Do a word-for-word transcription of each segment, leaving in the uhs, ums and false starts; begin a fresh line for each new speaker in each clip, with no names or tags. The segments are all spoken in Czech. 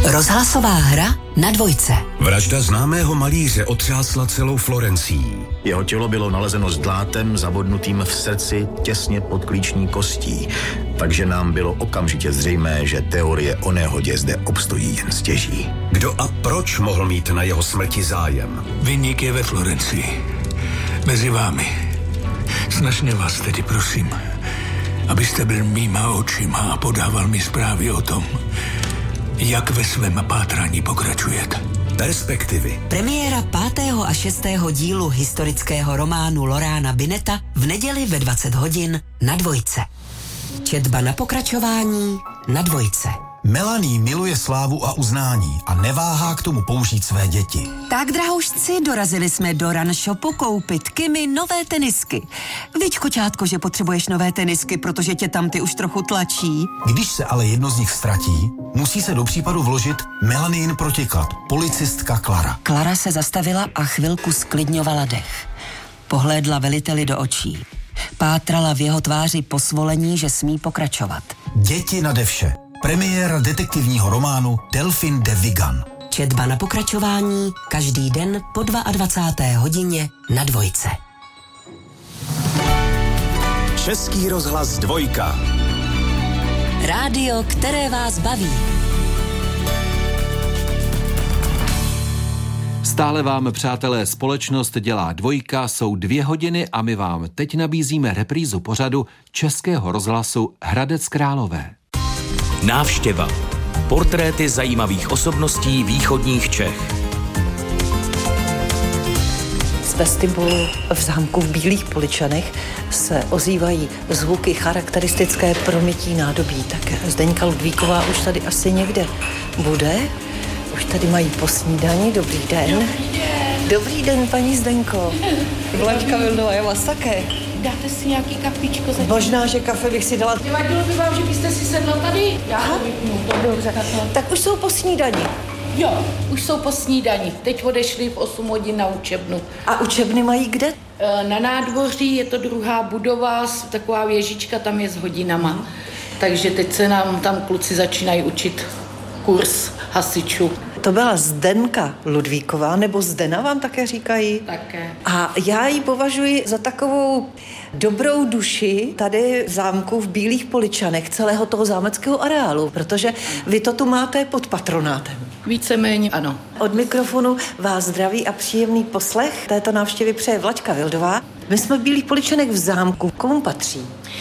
Rozhlasová hra na dvojce.
Vražda známého malíře otřásla celou Florencií.
Jeho tělo bylo nalezeno s dlátem zabodnutým v srdci těsně pod klíční kostí, takže nám bylo okamžitě zřejmé, že teorie o nehodě zde obstojí jen stěží.
Kdo a proč mohl mít na jeho smrti zájem?
Viník je ve Florencii. Mezi vámi. Snažně vás tedy prosím, abyste byl mýma očima a podával mi zprávy o tom, jak ve svém pátrání pokračujete.
Perspektivy.
Premiéra pátého a šestého dílu historického románu Lorána Bineta v neděli ve dvacet hodin na dvojce. Četba na pokračování na dvojce.
Melanie miluje slávu a uznání a neváhá k tomu použít své děti.
Tak, drahoušci, dorazili jsme do Run Shopu koupit Kimi nové tenisky. Viď, kočátko, že potřebuješ nové tenisky, protože tě tam ty už trochu tlačí.
Když se ale jedno z nich ztratí, musí se do případu vložit Melanin protiklad, policistka Klara.
Klara se zastavila a chvilku sklidňovala dech. Pohlédla veliteli do očí. Pátrala v jeho tváři po svolení, že smí pokračovat.
Děti nade vše. Premiéra detektivního románu Delphine de Vigan.
Četba na pokračování každý den po dvacáté druhé hodině na dvojce.
Český rozhlas dvojka.
Rádio, které vás baví.
Stále vám, přátelé, společnost dělá dvojka, jsou dvě hodiny a my vám teď nabízíme reprízu pořadu Českého rozhlasu Hradec Králové.
Návštěva. Portréty zajímavých osobností východních Čech.
Z vestibulu v zámku v Bílých Poličanech se ozývají zvuky charakteristické pro mytí nádobí. Tak Zdeňka Ludvíková už tady asi někde bude. Už tady mají po snídani. Dobrý den.
Dobrý den.
Dobrý den, paní Zdenko. Vlaďka Vildová, já vás také.
Dáte si nějaký kafičko zatím?
Možná, že kafe bych si dala.
Nevadilo by vám, že byste si sedla tady? Já to vypnu.
Dobře. Tak už jsou po snídani.
Jo, už jsou po snídani. Teď odešli v osm hodin na učebnu.
A učebny mají kde?
Na nádvoří je to druhá budova, taková věžička, tam je s hodinama. Takže teď se nám tam kluci začínají učit kurz hasičů.
To byla Zdenka Ludvíková, nebo Zdena vám také říkají?
Také.
A já ji považuji za takovou dobrou duši tady v zámku v Bílých Poličanech, celého toho zámeckého areálu, protože vy to tu máte pod patronátem.
Víceméně ano.
Od mikrofonu vás zdraví a příjemný poslech této návštěvy přeje Vlaďka Vildová. My jsme v Bílých Poličanech v zámku. Komu patří?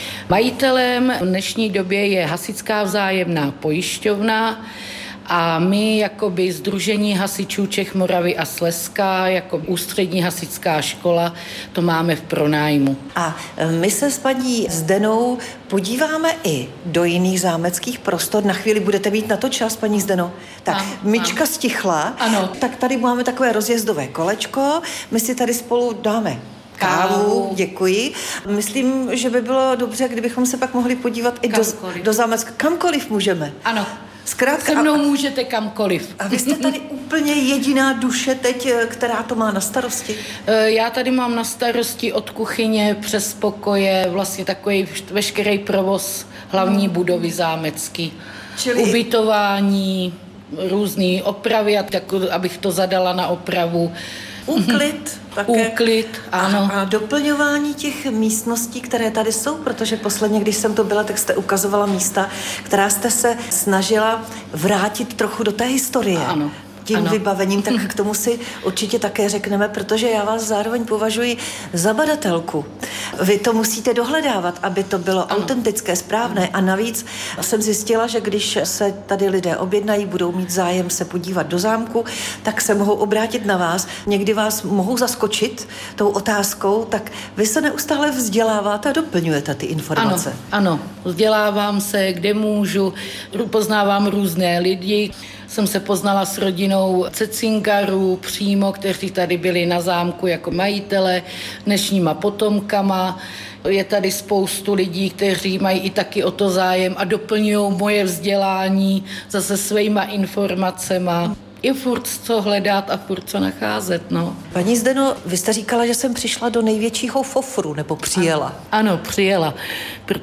Majitelem v dnešní době je Hasičská vzájemná pojišťovna a my jakoby Sdružení hasičů Čech, Moravy a Slezska, jako ústřední hasičská škola, to máme v pronájmu.
A my se s paní Zdenou podíváme i do jiných zámeckých prostor. Na chvíli budete mít na to čas, paní Zdeno. Tak,
mám,
myčka
mám.
stichla.
Ano.
Tak tady máme takové rozjezdové kolečko. My si tady spolu dáme kávu,
Kávu.
Děkuji. Myslím, že by bylo dobře, kdybychom se pak mohli podívat i do, do Zámecka. Kamkoliv můžeme.
Ano.
Zkrátka,
Se mnou
a,
můžete kamkoliv.
a vy jste tady úplně jediná duše teď, která to má na starosti?
Já tady mám na starosti od kuchyně přes pokoje, vlastně takový veškerý provoz hlavní budovy zámecký.
Čili
ubytování, různé opravy, tak, abych to zadala na opravu.
Úklid také.
Úklid, ano.
A, a doplňování těch místností, které tady jsou, protože posledně, když jsem to byla, tak jste ukazovala místa, která jste se snažila vrátit trochu do té historie.
Ano.
Tím
ano.
vybavením, tak k tomu si určitě také řekneme, protože já vás zároveň považuji za badatelku. Vy to musíte dohledávat, aby to bylo ano. autentické, správné a navíc jsem zjistila, že když se tady lidé objednají, budou mít zájem se podívat do zámku, tak se mohou obrátit na vás. Někdy vás mohou zaskočit tou otázkou, tak vy se neustále vzděláváte a doplňujete ty informace.
Ano, ano. Vzdělávám se, kde můžu, poznávám různé lidi. Jsem se poznala s rodinou Cecingarů přímo, kteří tady byli na zámku jako majitele, dnešníma potomkama. Je tady spoustu lidí, kteří mají i taky o to zájem a doplňují moje vzdělání zase svýma informacema. Je furt co hledat a furt co nacházet, no.
Paní Zdeno, vy jste říkala, že jsem přišla do největšího fofru, nebo přijela.
Ano, ano přijela.